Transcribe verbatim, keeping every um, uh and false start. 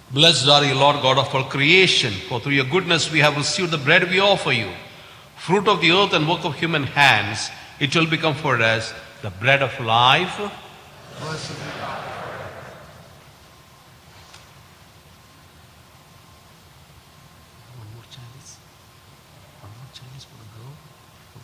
Blessed are you, Lord God of all creation, for through your goodness we have received the bread we offer you, fruit of the earth and work of human hands. It shall become for us the bread of life. Blessed be God. One more chalice. One more chalice for the girl.